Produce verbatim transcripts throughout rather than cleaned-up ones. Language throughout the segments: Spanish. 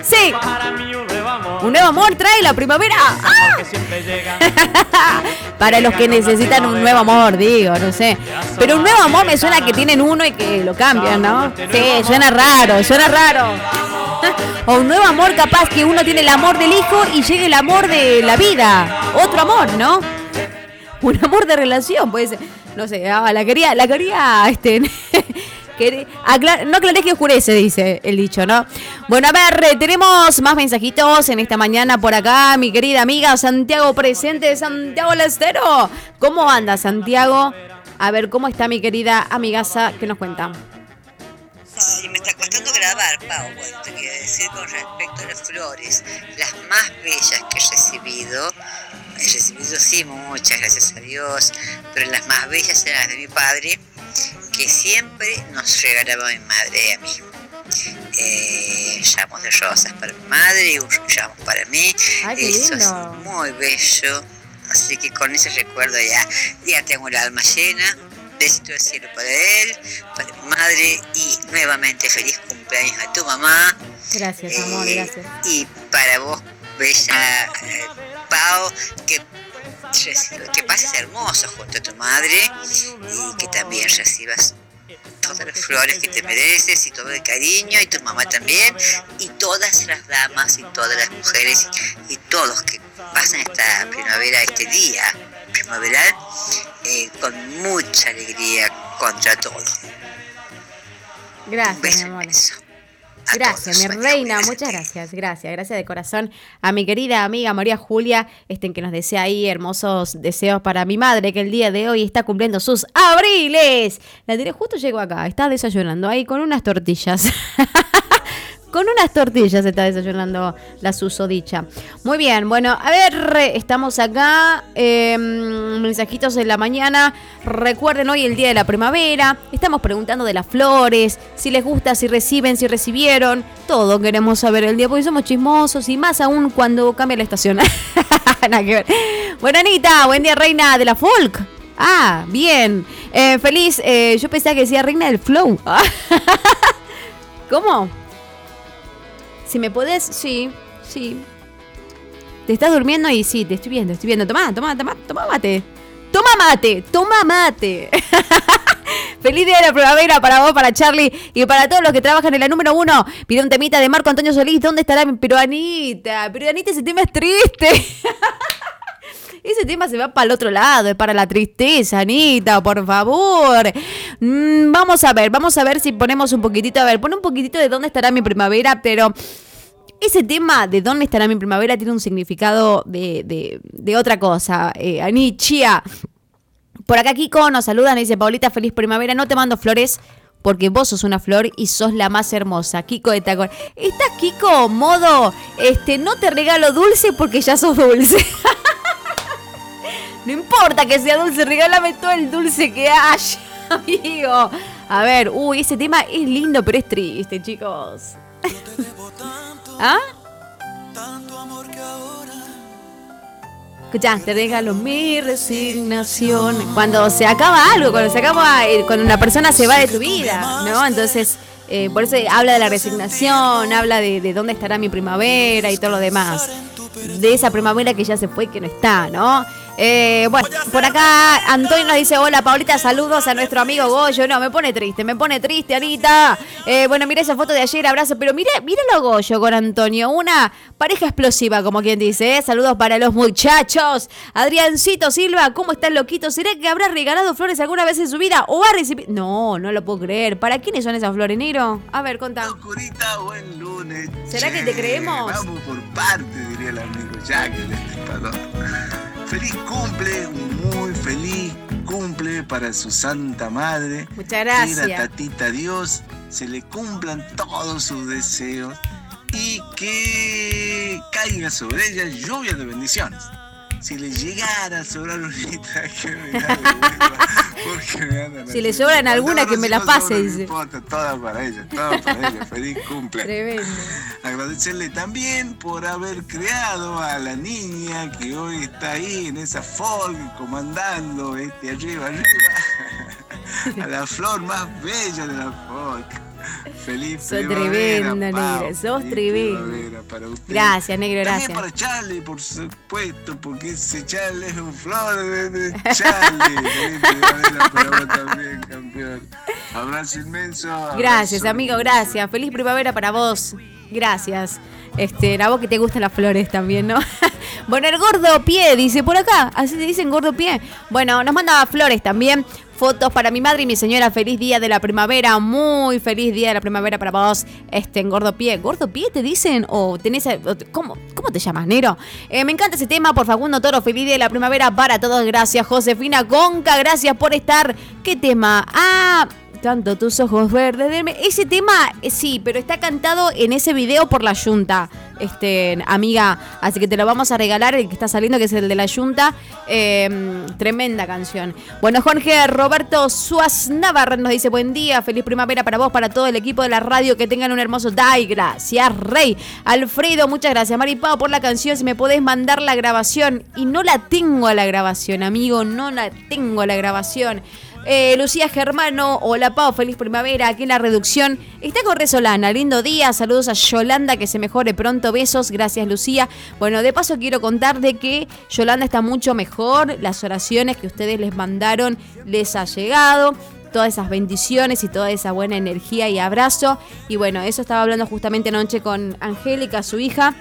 Sí. Un nuevo amor trae la primavera. ¡Ah! Para los que necesitan un nuevo amor, digo, no sé. Pero un nuevo amor me suena que tienen uno y que lo cambian, ¿no? Sí, suena raro, suena raro. O un nuevo amor, capaz que uno tiene el amor del hijo y llegue el amor de la vida. Otro amor, ¿no? Un amor de relación, puede ser. No sé, ah, la quería, la quería, este... que, aclar, no aclares que oscurece, dice el dicho, ¿no? Bueno, a ver, tenemos más mensajitos en esta mañana por acá. Mi querida amiga Santiago presente de Santiago del Estero. ¿Cómo anda, Santiago? A ver, ¿cómo está mi querida amigaza? ¿Qué nos cuenta? Sí, me está costando grabar, Pau. Bueno, te quiero decir con respecto a las flores, las más bellas que he recibido, he recibido sí muchas, gracias a Dios, pero las más bellas eran las de mi padre, que siempre nos regalaba mi madre y a mí. Eh, ramos de rosas para mi madre y un ramo para mí. Ay, qué Eso lindo. es muy bello, así que con ese recuerdo ya, ya tengo el alma llena. Besito del cielo para él, para mi madre y nuevamente feliz cumpleaños a tu mamá. Gracias, amor, Eh, gracias. Y para vos, bella eh, Pau, que, que pases hermoso junto a tu madre y que también recibas todas las flores que te mereces y todo el cariño, y tu mamá también, y todas las damas y todas las mujeres y todos que pasan esta primavera, este día primaveral, eh, con mucha alegría contra todo. Un Gracias, beso mi amor. inmenso. A Gracias, todos, mi María reina, Julia muchas Santiago. gracias, gracias, gracias de corazón a mi querida amiga María Julia, este, que nos desea ahí hermosos deseos para mi madre, que el día de hoy está cumpliendo sus abriles. La diré, justo llegó acá, está desayunando ahí con unas tortillas. Con unas tortillas está desayunando la susodicha. Muy bien, bueno, a ver, estamos acá, eh, mensajitos en la mañana. Recuerden, hoy el día de la primavera. Estamos preguntando de las flores, si les gusta, si reciben, si recibieron. Todo queremos saber el día, porque somos chismosos y más aún cuando cambia la estación. Nada que ver. Bueno, Anita, buen día, reina de la folk. Ah, bien. Eh, feliz, eh, yo pensaba que decía reina del flow. ¿Cómo? Si me podés, sí, sí. Te estás durmiendo y sí, te estoy viendo, estoy viendo. Tomá, tomá, tomá, tomá mate. Toma mate, toma mate. Feliz día de la primavera para vos, para Charlie y para todos los que trabajan en la número uno. Pide un temita de Marco Antonio Solís. ¿Dónde estará mi peruanita? Peruanita, ese tema es triste. Ese tema se va para el otro lado, es para la tristeza, Anita, por favor. Mm, vamos a ver, vamos a ver si ponemos un poquitito, a ver, pon un poquitito de dónde estará mi primavera, pero ese tema de dónde estará mi primavera tiene un significado de, de, de otra cosa, eh, Anichia. Por acá Kiko nos saluda, nos dice, Paulita, feliz primavera, no te mando flores porque vos sos una flor y sos la más hermosa. Kiko de Tacón. ¿Estás, Kiko, modo, este, no te regalo dulce porque ya sos dulce? No importa que sea dulce, regálame todo el dulce que haya, amigo. A ver, uy, ese tema es lindo, pero es triste, chicos. ¿Ah? Escuchá, te regalo mi resignación. Cuando se acaba algo, cuando se acaba, eh, cuando una persona se va de tu vida, ¿no? Entonces, eh, por eso habla de la resignación, habla de, de dónde estará mi primavera y todo lo demás. De esa primavera que ya se fue y que no está, ¿no? Eh, bueno, por acá Antonio nos dice, hola Paulita, saludos a nuestro amigo Goyo. No, me pone triste, me pone triste, Anita. Eh, bueno, mira esa foto de ayer, abrazo, pero mire, míralo Goyo con Antonio, una pareja explosiva, como quien dice, ¿eh? Saludos para los muchachos. Adriancito Silva, ¿cómo estás, loquito? ¿Será que habrá regalado flores alguna vez en su vida? ¿O ha recibido? No, no lo puedo creer. ¿Para quiénes son esas flores, negro? A ver, contá. Oscurita, buen lunes. ¿Será che, que te creemos? Vamos por parte, diría el amigo Jack, el destripador. Feliz cumple, un muy feliz cumple para su santa madre. Muchas gracias. Quiera tatita Dios, se le cumplan todos sus deseos y que caiga sobre ella lluvia de bendiciones. Si le llegara a sobrar un litro, que me da vergüenza, porque me andan Si le así. sobran alguna, que me la No pase, sobra, no dice. importa, todas para ella, todas para ella. Feliz cumple. Tremendo. Agradecerle también por haber creado a la niña que hoy está ahí en esa folk comandando este arriba, arriba. A la flor más bella de la folk. Feliz Sos primavera, tremendo, Pau. negro, sos Feliz tremendo. primavera para usted. Gracias, negro, También gracias. para Charlie, por supuesto, porque ese Charlie es un flor de, de Charlie. Feliz primavera para vos también, campeón. Abrazo inmenso. Abrazo Gracias, amigo, inmenso. gracias. Feliz primavera para vos. Gracias. Este, a vos que te gustan las flores también, ¿no? Bueno, el gordo pie, dice por acá. Así te dicen, gordo pie. Bueno, nos manda flores también. Fotos para mi madre y mi señora. Feliz día de la primavera. Muy feliz día de la primavera para vos. Este, en gordo pie. ¿Gordo pie te dicen? ¿O tenés... ¿Cómo, cómo te llamas, Nero? Eh, me encanta ese tema por Facundo Toro. Feliz día de la primavera para todos. Gracias, Josefina Conca. Gracias por estar. ¿Qué tema? Ah... Tanto tus ojos verdes. De... Ese tema, eh, sí, pero está cantado en ese video por la Yunta, este, amiga. Así que te lo vamos a regalar, el que está saliendo, que es el de la Yunta. Eh, tremenda canción. Bueno, Jorge Roberto Suaz Navarra nos dice: buen día, feliz primavera para vos, para todo el equipo de la radio. Que tengan un hermoso day. Gracias, Rey. Alfredo, muchas gracias. Maripao por la canción. Si me podés mandar la grabación. Y no la tengo a la grabación, amigo. No la tengo a la grabación. Eh, Lucía Germano, hola Pau, feliz primavera, aquí en la reducción. Está con Resolana, lindo día, saludos a Yolanda, que se mejore pronto, besos, gracias Lucía. Bueno, de paso quiero contar de que Yolanda está mucho mejor, las oraciones que ustedes les mandaron les ha llegado, todas esas bendiciones y toda esa buena energía y abrazo. Y bueno, eso estaba hablando justamente anoche con Angélica, su hija,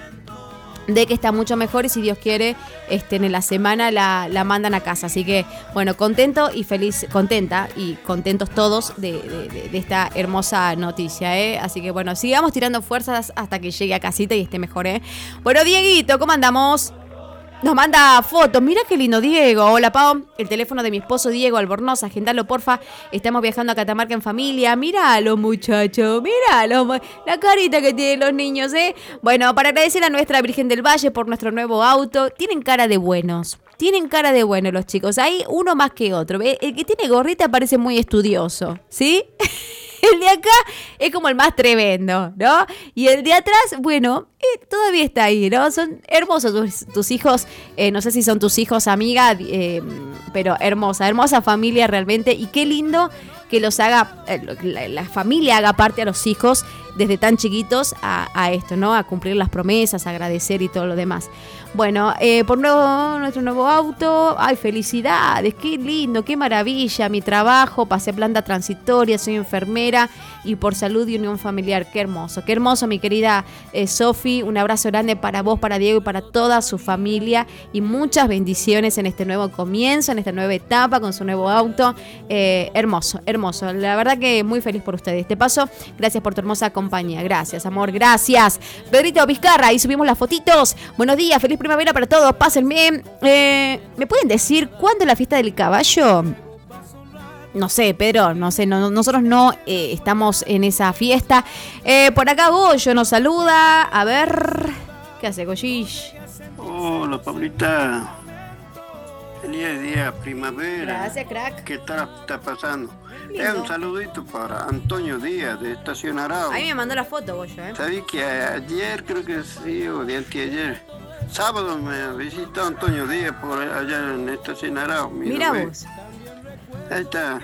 de que está mucho mejor y si Dios quiere, este, en la semana la, la mandan a casa. Así que, bueno, contento y feliz, contenta y contentos todos de, de, de, de esta hermosa noticia, ¿eh? Así que, bueno, sigamos tirando fuerzas hasta que llegue a casita y esté mejor, ¿eh? Bueno, Dieguito, ¿cómo andamos? Nos manda fotos. Mira qué lindo, Diego. Hola, Pau. El teléfono de mi esposo Diego Albornoz. Agendalo, porfa. Estamos viajando a Catamarca en familia. Míralo, muchacho. Míralo. La carita que tienen los niños, ¿eh? Bueno, para agradecer a nuestra Virgen del Valle por nuestro nuevo auto. Tienen cara de buenos. Tienen cara de buenos los chicos. Hay uno más que otro. El que tiene gorrita parece muy estudioso, ¿sí? El de acá es como el más tremendo, ¿no? Y el de atrás, bueno, eh, todavía está ahí, ¿no? Son hermosos tus, tus hijos. Eh, no sé si son tus hijos, amiga, eh, pero hermosa, hermosa familia realmente. Y qué lindo que los haga, eh, la, la familia haga parte a los hijos desde tan chiquitos a, a esto, ¿no? A cumplir las promesas, a agradecer y todo lo demás. Bueno, eh, por nuevo, nuestro nuevo auto. Ay, felicidades, qué lindo, qué maravilla. Mi trabajo, pasé planta transitoria, soy enfermera y por salud y unión familiar. Qué hermoso, qué hermoso, mi querida eh, Sofi. Un abrazo grande para vos, para Diego y para toda su familia. Y muchas bendiciones en este nuevo comienzo, en esta nueva etapa con su nuevo auto. Eh, hermoso, hermoso. La verdad que muy feliz por ustedes. Te paso, gracias por tu hermosa compañía. Gracias, amor, gracias. Pedrito Vizcarra, ahí subimos las fotitos. Buenos días, feliz primavera para todos, pásenme. Eh, ¿Me pueden decir cuándo es la fiesta del caballo? No sé, Pedro, no sé, no, nosotros no eh, estamos en esa fiesta. Eh, por acá Goyo nos saluda. A ver, ¿qué hace Goyish? Hola, Pablita. Feliz día, primavera. Gracias, crack. ¿Qué tal está pasando? Lindo. Eh, un saludito para Antonio Díaz de Estación Arau. Ahí me mandó la foto, Goyo, ¿eh? Sabí que ayer, creo que sí, o de anteayer, sábado me visitó Antonio Díaz por allá en Estación Arau. Mira vos. Ahí está.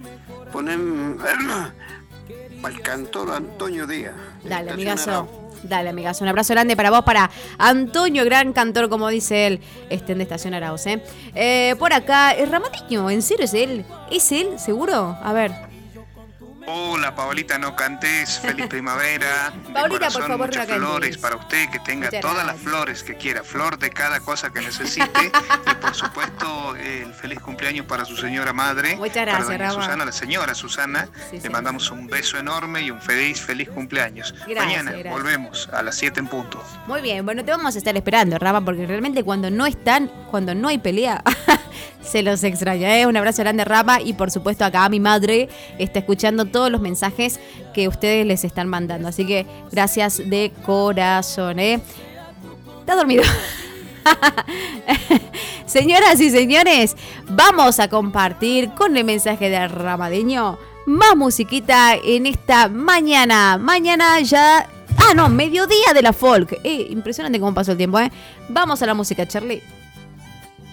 Ponen para el cantor Antonio Díaz. Dale, Estación amigazo. Arau. Dale, amigazo. Un abrazo grande para vos, para Antonio, gran cantor, como dice él, este, de Estación Arauz, ¿eh? Eh, por acá, el Ramatiño, ¿en serio es él? ¿Es él, seguro? A ver. Hola, Paolita, no cantes, feliz primavera. De Paolita, corazón, por favor, muchas no cantes. flores para usted, que tenga Muchas todas gracias. las flores que quiera, flor de cada cosa que necesite. Y por supuesto, el feliz cumpleaños para su señora madre. Muchas gracias, para doña Rama. Susana, la señora Susana. Sí, Le sí. mandamos un beso enorme y un feliz, feliz cumpleaños. Gracias, Mañana gracias. volvemos a las siete en punto. Muy bien, bueno, te vamos a estar esperando, Rama, porque realmente cuando no están, cuando no hay pelea, se los extraña, ¿eh? Un abrazo grande, Rama, y por supuesto acá mi madre está escuchando todos los mensajes que ustedes les están mandando. Así que gracias de corazón, ¿eh? ¿Está dormido? Señoras y señores, vamos a compartir con el mensaje de Ramadeño más musiquita en esta mañana. Mañana ya... Ah, no, mediodía de la folk. Eh, impresionante cómo pasó el tiempo, ¿eh? Vamos a la música, Charlie.